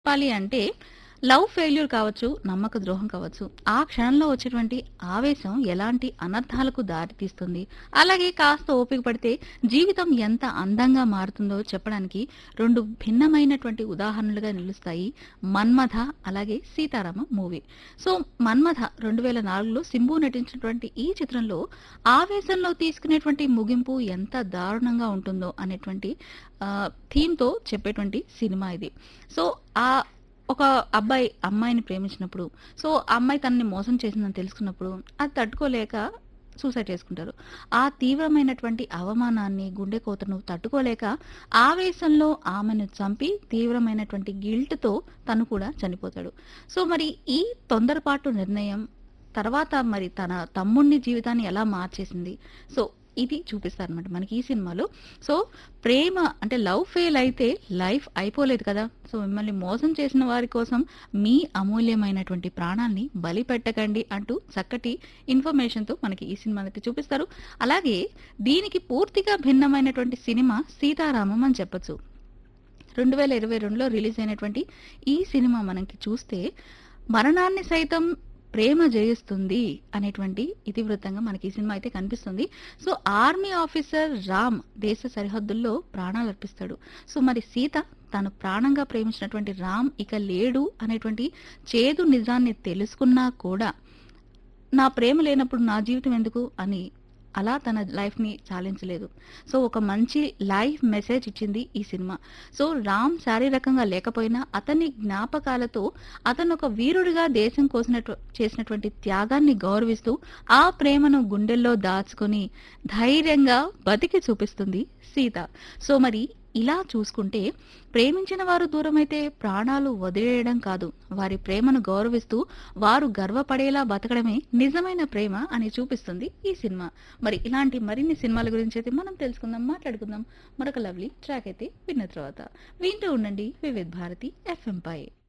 చెప్పాలి అంటే love failure కావచ్చు, నమ్మక ద్రోహం కావచ్చు. ఆ క్షణంలో వచ్చేటువంటి ఆవేశం ఎలాంటి అనర్థాలకు దారితీస్తుంది. అలాగే కాస్త ఓపిక పడితే జీవితం ఎంత అందంగా మారుతుందో చెప్పడానికి 2 భిన్నమైనటువంటి ఉదాహరణలుగా నిలుస్తాయి 'మన్మథ' అలాగే 'సీతారామం' మూవీ. సో 'మన్మథ' 2004లో సింబు నటించినటువంటి ఈ చిత్రంలో ఆవేశంలో తీసుకునేటువంటి ముగింపు ఎంత దారుణంగా ఉంటుందో అనేటువంటి థీమ్‌తో చెప్పేటువంటి సినిమా ఇది. సో ఆ ఒక అబ్బాయి అమ్మాయిని ప్రేమించినప్పుడు, సో ఆ అమ్మాయి తనని మోసం చేసిందని తెలుసుకున్నప్పుడు, అది తట్టుకోలేక సూసైడ్ చేసుకుంటారు. ఆ తీవ్రమైనటువంటి అవమానాన్ని, గుండెకోతను తట్టుకోలేక ఆవేశంలో ఆమెను చంపి తీవ్రమైనటువంటి గిల్ట్‌తో తను కూడా చనిపోతాడు. సో మరి ఈ తొందరపాటు నిర్ణయం తర్వాత మరి తన తమ్ముడిని జీవితాన్ని ఎలా మార్చేసింది. సో ఇది చూపిస్తారనమాట మనకి ఈ సినిమాలో. సో ప్రేమ అంటే లవ్ ఫెయిల్ అయితే లైఫ్ అయిపోలేదు కదా! సో మిమ్మల్ని మోసం చేసిన వారి కోసం మీ అమూల్యమైనటువంటి ప్రాణాల్ని బలి పెట్టకండి అంటూ చక్కటి ఇన్ఫర్మేషన్‌తో మనకి ఈ సినిమానైతే చూపిస్తారు. అలాగే దీనికి పూర్తిగా భిన్నమైనటువంటి సినిమా 'సీతారామం' అని చెప్పొచ్చు. 2022లో రిలీజ్ అయినటువంటి ఈ సినిమా మనకి చూస్తే మరణాన్ని సైతం ప్రేమ జయిస్తుంది అనేటువంటి ఇతివృత్తంగా మనకి ఈ సినిమా అయితే కనిపిస్తుంది. సో ఆర్మీ ఆఫీసర్ రామ్ దేశ సరిహద్దుల్లో ప్రాణాలర్పిస్తాడు. సో మరి సీత తను ప్రాణంగా ప్రేమించినటువంటి రామ్ ఇక లేడు అనేటువంటి చేదు నిజాన్ని తెలుసుకున్నా కూడా నా ప్రేమ లేనప్పుడు నా జీవితం ఎందుకు అని అలా తన లైఫ్‌ని చాలించలేదు. సో ఒక మంచి లైఫ్ మెసేజ్ ఇచ్చింది ఈ సినిమా. సో రామ్ శారీరకంగా లేకపోయినా అతని జ్ఞాపకాలతో అతను ఒక వీరుడిగా దేశం చేసినటువంటి త్యాగాన్ని గౌరవిస్తూ ఆ ప్రేమను గుండెల్లో దాచుకొని ధైర్యంగా బతికి చూపిస్తుంది సీత. సో మరి ఇలా చూసుకుంటే ప్రేమించిన వారు దూరమైతే ప్రాణాలు వదిలేయడం కాదు, వారి ప్రేమను గౌరవిస్తూ వారు గర్వపడేలా బతకడమే నిజమైన ప్రేమ అని చూపిస్తుంది ఈ సినిమా. మరి ఇలాంటి మరిన్ని సినిమాల గురించి అయితే మనం తెలుసుకుందాం, మాట్లాడుకుందాం. మరొక లవ్లీ ట్రాక్ అయితే విన్న తర్వాత వింటూ ఉండండి వివిధ్ భారతి FM పై.